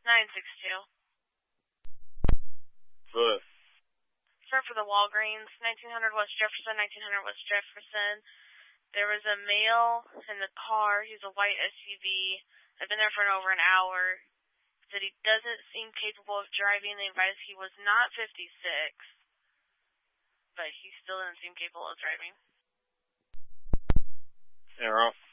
962. Foot. Sir, for the Walgreens, 1900 West Jefferson, 1900 West Jefferson. There was a male in the car. He's a white SUV. I've been there for over an hour. Said he doesn't seem capable of driving. They advised he was not 56, but he still doesn't seem capable of driving. Arrow.